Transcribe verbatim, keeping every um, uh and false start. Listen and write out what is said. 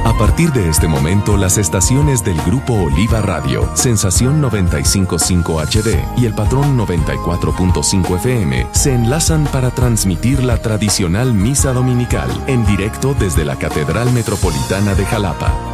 A partir de este momento, las estaciones del Grupo Oliva Radio, Sensación noventa y cinco punto cinco H D y El Patrón noventa y cuatro punto cinco F M se enlazan para transmitir la tradicional misa dominical en directo desde la Catedral Metropolitana de Jalapa.